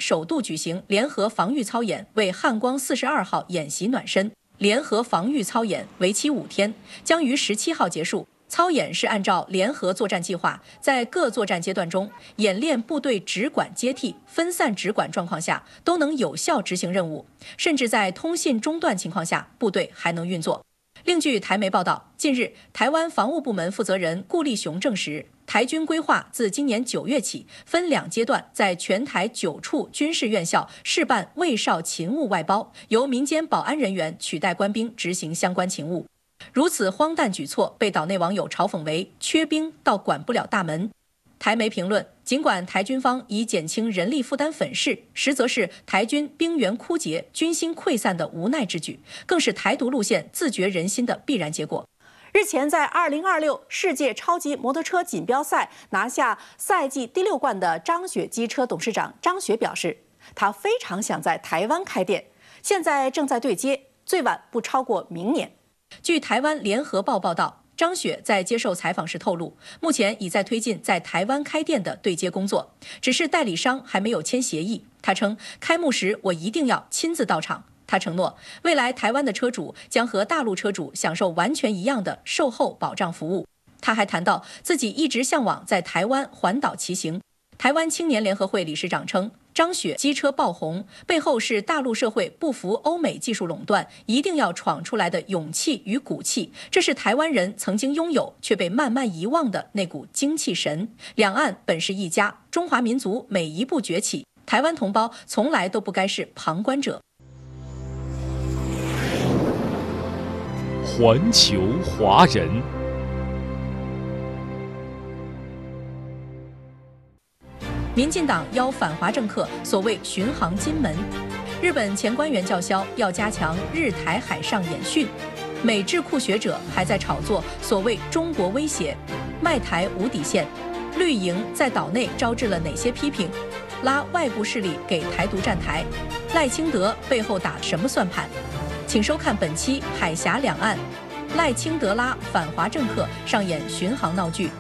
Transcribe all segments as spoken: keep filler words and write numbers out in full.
首度举行联合防御操演，为汉光四十二号演习暖身。联合防御操演为期五天，将于十七号结束。操演是按照联合作战计划，在各作战阶段中演练部队直管接替、分散直管状况下都能有效执行任务，甚至在通信中断情况下，部队还能运作。另据台媒报道，近日台湾防务部门负责人顾立雄证实，台军规划自今年九月起，分两阶段在全台九处军事院校试办卫哨勤务外包，由民间保安人员取代官兵执行相关勤务。如此荒诞举措被岛内网友嘲讽为缺兵到管不了大门。台媒评论，尽管台军方以减轻人力负担粉饰，实则是台军兵源枯竭、军心溃散的无奈之举，更是台独路线自绝人心的必然结果。 日前，在二零二六世界超级摩托车锦标赛拿下赛季第六冠的张雪机车董事长张雪表示，他非常想在台湾开店，现在正在对接，最晚不超过明年。 据台湾联合报报道，张雪在接受采访时透露，目前已在推进在台湾开店的对接工作，只是代理商还没有签协议。他称，开幕时我一定要亲自到场。他承诺，未来台湾的车主将和大陆车主享受完全一样的售后保障服务。他还谈到自己一直向往在台湾环岛骑行。台湾青年联合会理事长称，张雪机车爆红背后是大陆社会不服欧美技术垄断，一定要闯出来的勇气与骨气，这是台湾人曾经拥有却被慢慢遗忘的那股精气神。两岸本是一家，中华民族每一步崛起，台湾同胞从来都不该是旁观者。 环球华人。 民进党邀反华政客所谓巡航金门，日本前官员叫嚣要加强日台海上演训，美智库学者还在炒作所谓中国威胁，卖台无底线。绿营在岛内招致了哪些批评？拉外部势力给台独站台，赖清德背后打什么算盘？请收看本期《海峡两岸》，赖清德拉反华政客上演巡航闹剧。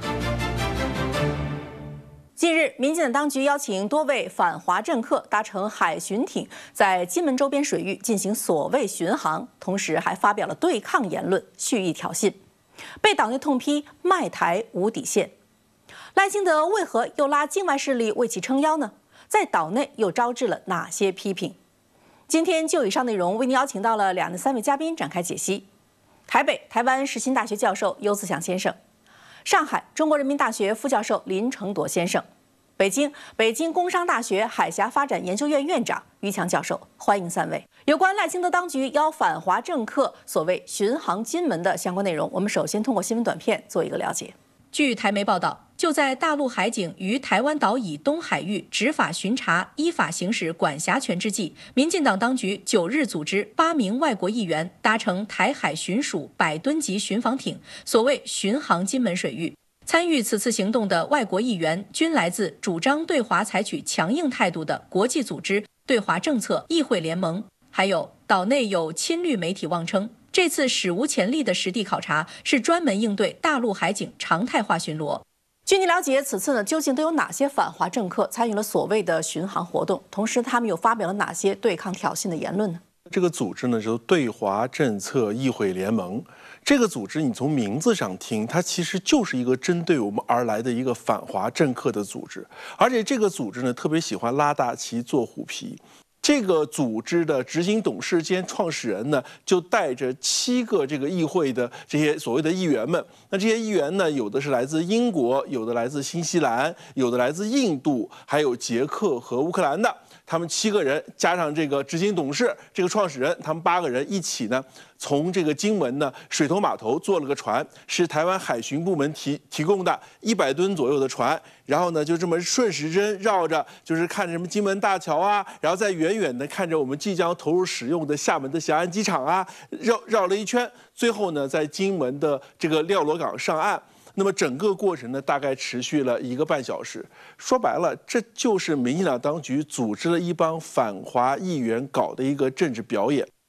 近日，民进党当局邀请多位反华政客搭乘海巡艇，在金门周边水域进行所谓巡航，同时还发表了对抗言论，蓄意挑衅，被岛内痛批卖台无底线。赖清德为何又拉境外势力为其撑腰呢？在岛内又招致了哪些批评？今天就以上内容为您邀请到了两的三位嘉宾展开解析：台北台湾世新大学教授邱自强先生，上海中国人民大学副教授林承铎先生，北京北京工商大学海峡发展研究院院长于强教授，欢迎三位。有关赖清德当局邀反华政客所谓巡航金门的相关内容，我们首先通过新闻短片做一个了解。 据台媒报道，就在大陆海警于台湾岛以东海域执法巡查、依法行使管辖权之际，民进党当局九日组织八名外国议员搭乘台海巡署百吨级巡防艇，所谓巡航金门水域。参与此次行动的外国议员均来自主张对华采取强硬态度的国际组织对华政策议会联盟，还有岛内有亲绿媒体妄称，这次史无前例的实地考察是专门应对大陆海警常态化巡逻。 据您了解，此次呢究竟都有哪些反华政客参与了所谓的巡航活动？同时，他们又发表了哪些对抗挑衅的言论呢？ 这个组织呢，就是对华政策议会联盟。这个组织，你从名字上听，它其实就是一个针对我们而来的一个反华政客的组织。而且这个组织呢，特别喜欢拉大旗做虎皮。这个组织的执行董事兼创始人呢，就带着七个这个议会的这些所谓的议员们。那这些议员呢，有的是来自英国，有的来自新西兰，有的来自印度，还有捷克和乌克兰的。他们七个人加上这个执行董事、这个创始人，他们八个人一起呢，从这个金门呢水头码头坐了个船，是台湾海巡部门提提供的一百吨左右的船，然后呢就这么顺时针绕着，就是看着什么金门大桥啊，然后再远远的看着我们即将投入使用的厦门的霞安机场啊，绕绕了一圈，最后呢在金门的这个廖罗港上岸。那么整个过程呢，大概持续了一个半小时。说白了，这就是民进党当局组织了一帮反华议员搞的一个政治表演。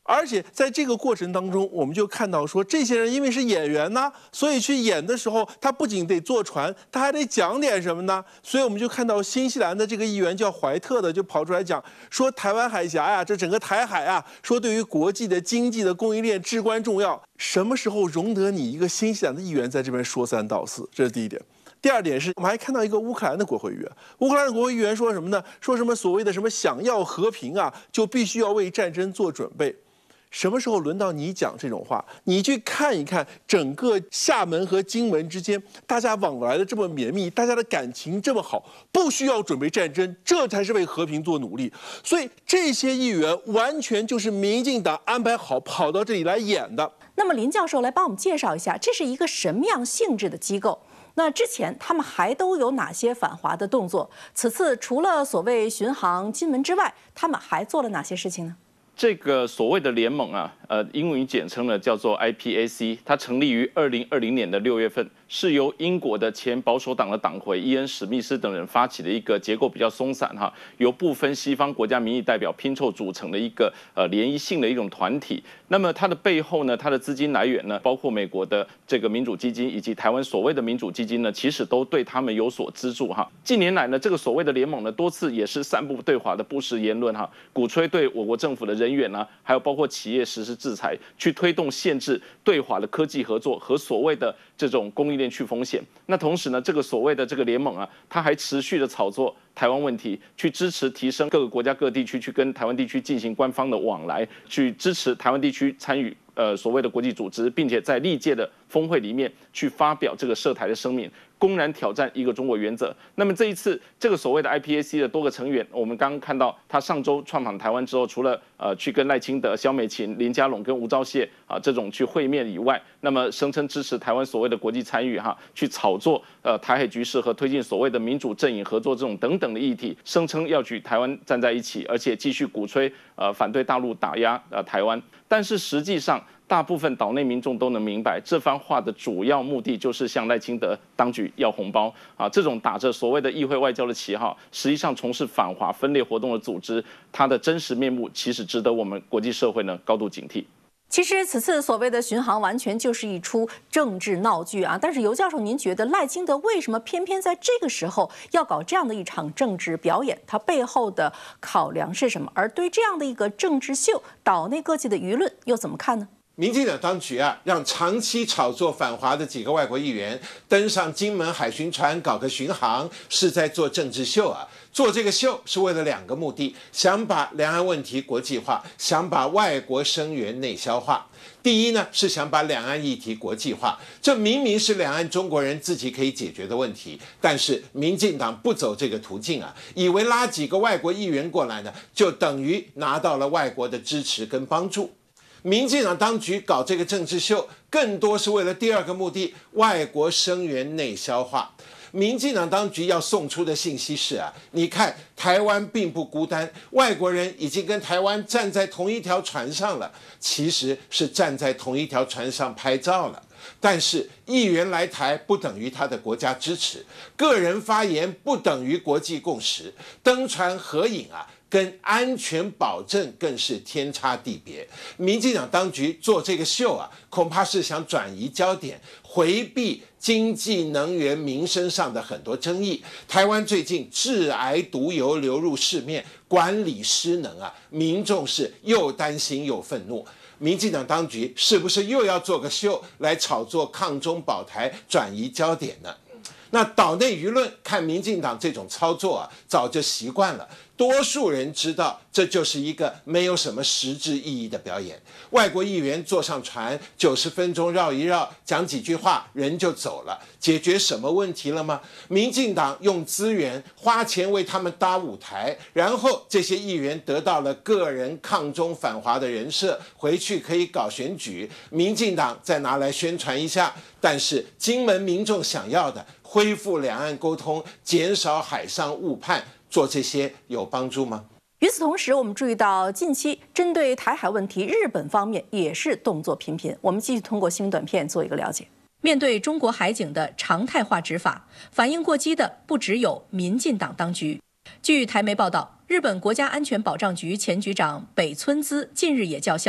而且在这个过程当中，我们就看到说，这些人因为是演员呢，所以去演的时候，他不仅得坐船，他还得讲点什么呢？所以我们就看到新西兰的这个议员叫怀特的，就跑出来讲说，台湾海峡呀，这整个台海啊，说对于国际的经济的供应链至关重要。什么时候容得你一个新西兰的议员在这边说三道四？这是第一点。第二点是我们还看到一个乌克兰的国会议员，乌克兰的国会议员说什么呢？说什么所谓的什么想要和平啊，就必须要为战争做准备。什么时候轮到你讲这种话？你去看一看整个厦门和金门之间，大家往来的这么绵密，大家的感情这么好，不需要准备战争，这才是为和平做努力。所以这些议员完全就是民进党安排好跑到这里来演的。 那么林教授来帮我们介绍一下，这是一个什么样性质的机构？那之前他们还都有哪些反华的动作？此次除了所谓巡航金门之外，他们还做了哪些事情呢？ 这个所谓的联盟啊，呃，英文简称呢叫做 I P A C， 它成立于二零二零年的六月份，是由英国的前保守党的党魁伊恩·史密斯等人发起的一个结构比较松散哈，由部分西方国家民意代表拼凑组成的一个呃联谊性的一种团体。那么它的背后呢，它的资金来源呢，包括美国的这个民主基金以及台湾所谓的民主基金呢，其实都对他们有所资助哈。近年来呢，这个所谓的联盟呢，多次也是散布对华的不实言论哈，鼓吹对我国政府的人员啊，还有包括企业实施制裁，去推动限制对华的科技合作和所谓的这种供应链去风险。那同时呢，这个所谓的这个联盟啊，它还持续的炒作台湾问题，去支持提升各个国家各地区去跟台湾地区进行官方的往来，去支持台湾地区参与呃所谓的国际组织，并且在历届的峰会里面去发表这个涉台的声明，公然挑战一个中国原则。那么这一次这个所谓的 I P A C 的多个成员，我们刚刚看到他上周创访台湾之后，除了呃去跟赖清德、萧美琴、林佳龙跟吴钊燮啊这种去会面以外，那么声称支持台湾所谓的国际参与哈，去炒作呃台海局势和推进所谓的民主阵营合作这种等等的议题，声称要举台湾站在一起，而且继续鼓吹呃反对大陆打压呃台湾。但是实际上，大部分岛内民众都能明白，这番话的主要目的就是向赖清德当局要红包啊！这种打着所谓的议会外交的旗号，实际上从事反华分裂活动的组织，它的真实面目其实值得我们国际社会呢高度警惕。 其实此次所谓的巡航完全就是一出政治闹剧啊！但是尤教授，您觉得赖清德为什么偏偏在这个时候要搞这样的一场政治表演？他背后的考量是什么？而对这样的一个政治秀，岛内各界的舆论又怎么看呢？ 民进党当局啊，让长期炒作反华的几个外国议员登上金门海巡船搞个巡航，是在做政治秀啊！做这个秀是为了两个目的：想把两岸问题国际化，想把外国声援内销化。第一呢，是想把两岸议题国际化，这明明是两岸中国人自己可以解决的问题，但是民进党不走这个途径啊，以为拉几个外国议员过来呢，就等于拿到了外国的支持跟帮助。民进党当局搞这个政治秀，更多是为了第二个目的：外国声援内销化。民进党当局要送出的信息是啊，你看台湾并不孤单，外国人已经跟台湾站在同一条船上了，其实是站在同一条船上拍照了。但是议员来台不等于他的国家支持，个人发言不等于国际共识，登船合影啊，跟安全保证更是天差地别。民进党当局做这个秀啊，恐怕是想转移焦点，回避经济、能源、民生上的很多争议。台湾最近致癌毒油流入市面，管理失能啊，民众是又担心又愤怒。民进党当局是不是又要做个秀来炒作抗中保台，转移焦点呢？那岛内舆论看民进党这种操作啊，早就习惯了。多数人知道，这就是一个没有什么实质意义的表演。外国议员坐上船，九十分钟绕一绕，讲几句话，人就走了，解决什么问题了吗？民进党用资源花钱为他们搭舞台，然后这些议员得到了个人抗中反华的人设，回去可以搞选举，民进党再拿来宣传一下。但是金门民众想要的，恢复两岸沟通，减少海上误判，做这些有帮助吗？ 与此同时，我们注意到近期针对台海问题，日本方面也是动作频频。我们继续通过新闻短片做一个了解。 面对中国海警的常态化执法，反应过激的不只有民进党当局。据台媒报道，日本国家安全保障局前局长北村滋近日也叫嚣，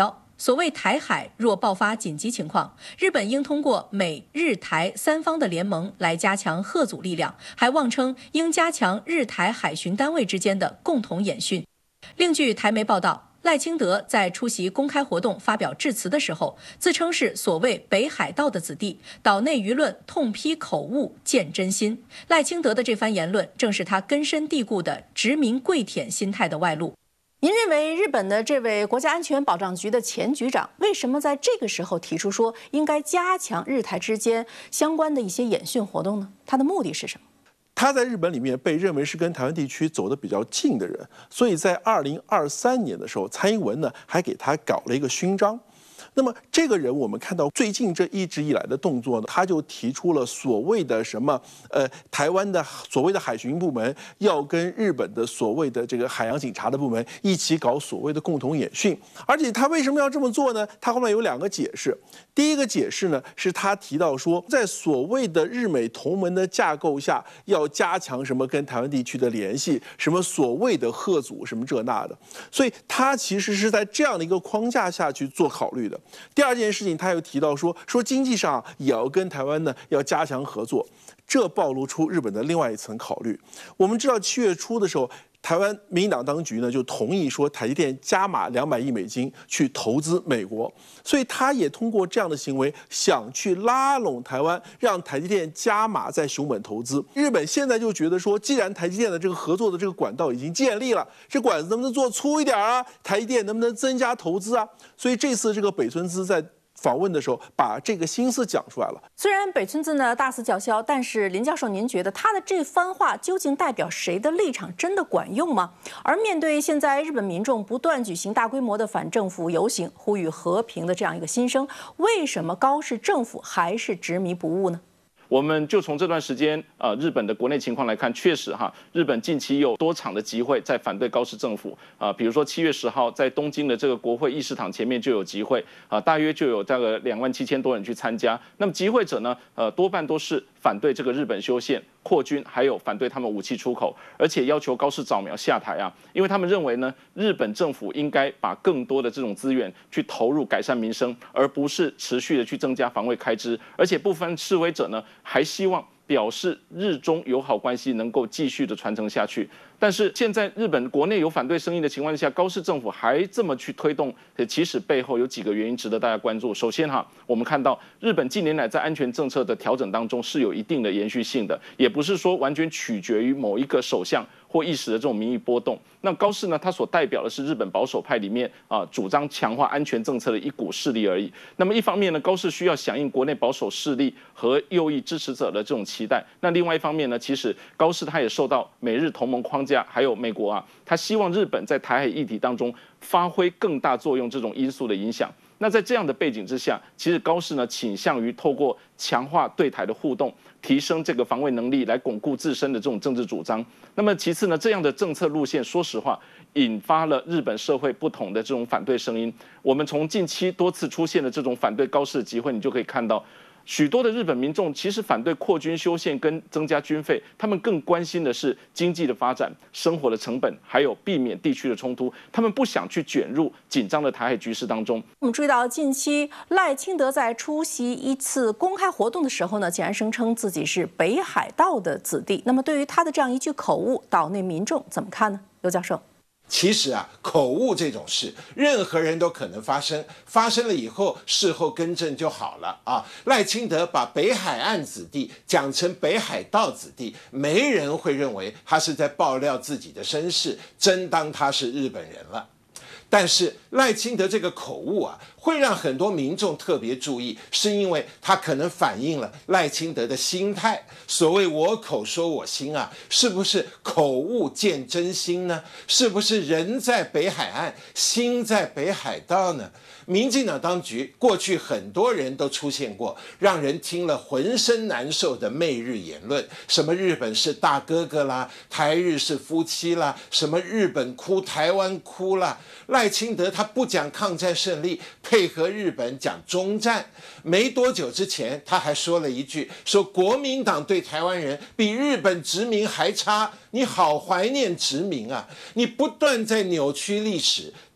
所谓台海若爆发紧急情况，日本应通过美日台三方的联盟来加强嚇阻力量，还妄称应加强日台海巡单位之间的共同演训。另据台媒报道，赖清德在出席公开活动发表致辞的时候，自称是所谓北海道的子弟，岛内舆论痛批口误见真心。赖清德的这番言论，正是他根深蒂固的殖民跪舔心态的外露。 您认为日本的这位国家安全保障局的前局长，为什么在这个时候提出说应该加强日台之间相关的一些演训活动呢？他的目的是什么？ 他在日本里面被认为是跟台湾地区走得比较近的人，所以在二零二三年的时候，蔡英文呢还给他搞了一个勋章。那么这个人，我们看到最近这一直以来的动作呢，他就提出了所谓的什么呃，台湾的所谓的海巡部门要跟日本的所谓的这个海洋警察的部门一起搞所谓的共同演训。而且他为什么要这么做呢？他后面有两个解释。第一个解释呢，是他提到说，在所谓的日美同盟的架构下，要加强什么跟台湾地区的联系，什么所谓的嚇阻什么这那的。所以他其实是在这样的一个框架下去做考虑的。第二件事情，他又提到说，说经济上也要跟台湾呢要加强合作，这暴露出日本的另外一层考虑。我们知道七月初的时候，台湾民进党当局呢就同意说台积电加码两百亿美金去投资美国，所以他也通过这样的行为想去拉拢台湾，让台积电加码在熊本投资。日本现在就觉得说，既然台积电的这个合作的这个管道已经建立了，这管子能不能做粗一点啊？台积电能不能增加投资啊？所以这次这个北村滋在访问的时候，把这个心思讲出来了。 虽然北村滋呢大肆叫嚣，但是林教授，您觉得他的这番话究竟代表谁的立场？真的管用吗？而面对现在日本民众不断举行大规模的反政府游行，呼吁和平的这样一个心声，为什么高市政府还是执迷不悟呢？ 我们就从这段时间呃日本的国内情况来看，确实哈，日本近期有多场的集会在反对高市政府啊、呃，比如说七月十号在东京的这个国会议事堂前面就有集会啊、呃，大约就有大概两万七千多人去参加。那么集会者呢，呃，多半都是反对这个日本修宪、扩军，还有反对他们武器出口，而且要求高市早苗下台啊，因为他们认为呢，日本政府应该把更多的这种资源去投入改善民生，而不是持续的去增加防卫开支。而且部分示威者呢，还希望表示日中友好关系能够继续的传承下去。但是现在日本国内有反对声音的情况下，高市政府还这么去推动，其实背后有几个原因值得大家关注。首先哈，我们看到日本近年来在安全政策的调整当中是有一定的延续性的，也不是说完全取决于某一个首相或一时的这种民意波动。那高市呢，他所代表的是日本保守派里面啊主张强化安全政策的一股势力而已。那么一方面呢，高市需要响应国内保守势力和右翼支持者的这种期待。那另外一方面呢，其实高市他也受到美日同盟框架，还有美国啊，他希望日本在台海议题当中发挥更大作用这种因素的影响。那在这样的背景之下，其实高市呢倾向于透过强化对台的互动，提升这个防卫能力，来巩固自身的这种政治主张。那么其次呢，这样的政策路线，说实话，引发了日本社会不同的这种反对声音。我们从近期多次出现的这种反对高市的集会，你就可以看到，许多的日本民众其实反对扩军修宪跟增加军费，他们更关心的是经济的发展、生活的成本，还有避免地区的冲突。他们不想去卷入紧张的台海局势当中。 我们注意到，近期赖清德在出席一次公开活动的时候呢，竟然声称自己是北海道的子弟。那么，对于他的这样一句口误，岛内民众怎么看呢？刘教授。 其实啊，口误这种事，任何人都可能发生，发生了以后，事后更正就好了啊。赖清德把北海岸子弟讲成北海道子弟，没人会认为他是在爆料自己的身世，真当他是日本人了。但是赖清德这个口误啊，会让很多民众特别注意，是因为他可能反映了赖清德的心态。所谓我口说我心啊，是不是口误见真心呢？是不是人在北海岸，心在北海道呢？民进党当局过去很多人都出现过让人听了浑身难受的媚日言论，什么日本是大哥哥啦，台日是夫妻啦，什么日本哭台湾哭啦。赖清德他不讲抗战胜利，配合日本讲中战。没多久之前他还说了一句，说国民党对台湾人比日本殖民还差。你好怀念殖民啊，你不断在扭曲历史，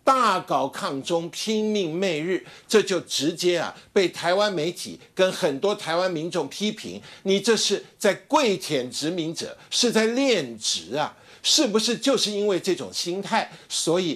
大搞抗中，拼命媚日，这就直接啊被台湾媒体跟很多台湾民众批评，你这是在跪舔殖民者，是在恋殖啊！是不是就是因为这种心态，所以